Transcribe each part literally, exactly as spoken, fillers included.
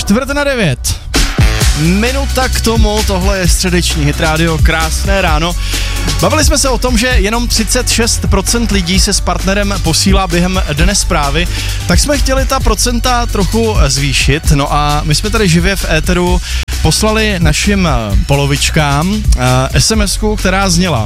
čtvrt na devět. Minuta k tomu, tohle je středeční Hit Radio, krásné ráno. Bavili jsme se o tom, že jenom třicet šest procent lidí se s partnerem posílá během dne zprávy, tak jsme chtěli ta procenta trochu zvýšit, no a my jsme tady živě v éteru poslali našim polovičkám uh, SMSku, která zněla: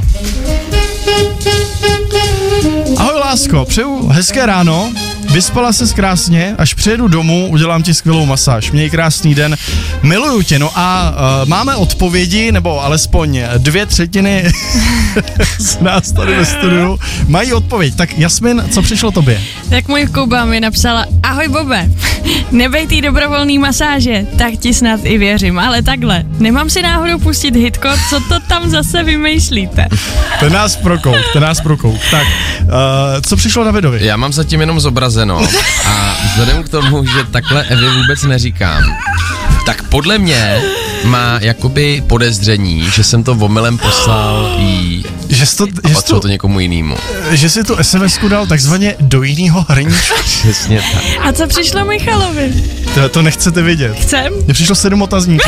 Ahoj lásko, přeju hezké ráno, vyspala ses krásně, až přijedu domů, udělám ti skvělou masáž, měj krásný den, miluju tě. No a uh, máme odpovědi, nebo alespoň dvě třetiny z nás tady ve studiu mají odpověď. Tak Jasmin, co přišlo tobě? Tak můj Kuba mi napsala: Ahoj Bobe, nebej tý dobrovolný masáže, tak ti snad i věřím, ale takhle, nemám si náhodou pustit hitko, co to tam zase vymýšlíte? Ten nás prokouk, ten nás prokouk. Tak, uh, co přišlo Davidovi? Já mám zatím jenom zobrazeno a vzhledem k tomu, že takhle Evě vůbec neříkám, tak podle mě má jakoby podezření, že jsem to omylem poslal jí že jsi to, a že patřilo to, to někomu jinému. Že jsi tu SMSku dal takzvaně do jiného hrníčka. Přesně tak. A co přišlo Michalovi? To, to nechcete vidět. Chcem? Mně přišlo sedm otazníků.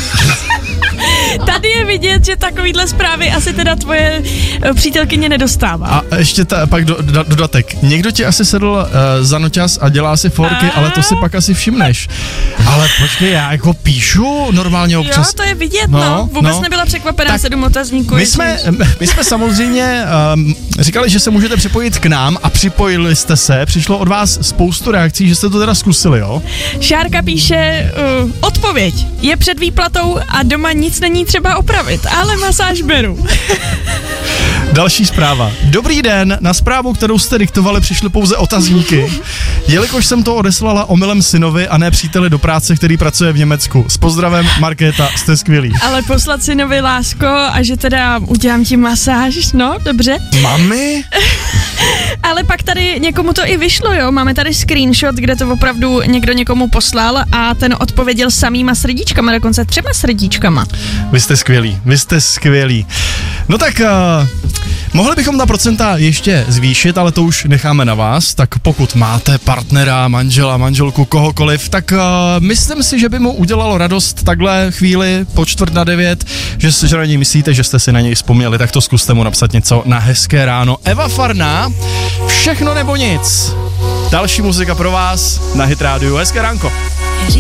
Tady je vidět, že takovýhle zprávy asi teda tvoje přítelkyně nedostává. A ještě ta, pak do, do, dodatek. Někdo ti asi sedl uh, za noťaz a dělá si forky, a... ale to si pak asi všimneš. Ale počkej, já jako píšu normálně občas. Jo, to je vidět, no. no Vůbec no. nebyla překvapená, tak sedm otazníků. My jsme, my jsme samozřejmě um, říkali, že se můžete připojit k nám a připojili jste se. Přišlo od vás spoustu reakcí, že jste to teda zkusili, jo? Šárka píše, uh, odpověď, je před výplatou a doma nic není třeba opravit, ale masáž beru. Další zpráva. Dobrý den, na zprávu, kterou jste diktovali, přišly pouze otazníky. Jelikož jsem to odeslala omylem synovi a ne příteli do práce, který pracuje v Německu. S pozdravem, Markéta, jste skvělý. Ale poslat synovi lásko a že teda udělám ti masáž, no, dobře. Mami? Ale pak tady někomu to i vyšlo, jo, máme tady screenshot, kde to opravdu někdo někomu poslal a ten odpověděl samýma srdíčkama, dokonce třema srdíčkama. Vy jste skvělí, vy jste skvělí. No tak, uh, mohli bychom ta procenta ještě zvýšit, ale to už necháme na vás, tak pokud máte partnera, manžela, manželku, kohokoliv, tak uh, myslím si, že by mu udělalo radost takhle chvíli po čtvrt na devět, že, že na něj myslíte, že jste si na něj vzpomněli, tak to zkuste mu napsat něco na hezké ráno. Eva Farná, Všechno nebo nic. Další muzika pro vás na Hit Radio. Hezké ránko.